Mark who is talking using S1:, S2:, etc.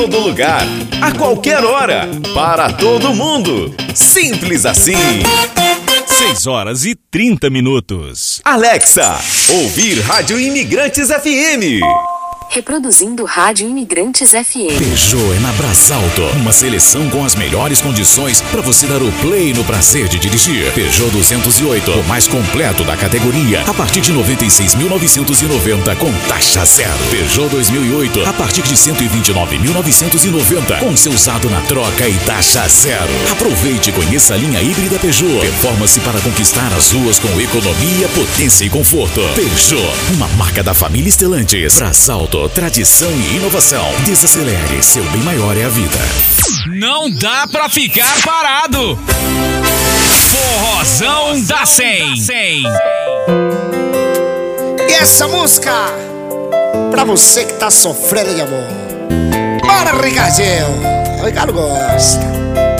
S1: todo lugar, a qualquer hora, para todo mundo. Simples assim.
S2: 6h30.
S1: Alexa, ouvir Rádio Imigrantes FM.
S3: Reproduzindo Rádio Imigrantes FM.
S2: Peugeot é na Brasalto. Uma seleção com as melhores condições para você dar o play no prazer de dirigir. Peugeot 208, o mais completo da categoria, a partir de 96.990 com taxa zero. Peugeot 2008, a partir de 129.990 com seu usado na troca e taxa zero. Aproveite e conheça a linha híbrida Peugeot. Performance para conquistar as ruas com economia, potência e conforto. Peugeot, uma marca da família Stellantis. Brasalto, tradição e inovação. Desacelere, seu bem maior é a vida.
S4: Não dá pra ficar parado. Forrozão da 100.
S5: E essa música pra você que tá sofrendo de amor. Bora, Ricardinho. O Ricardo gosta.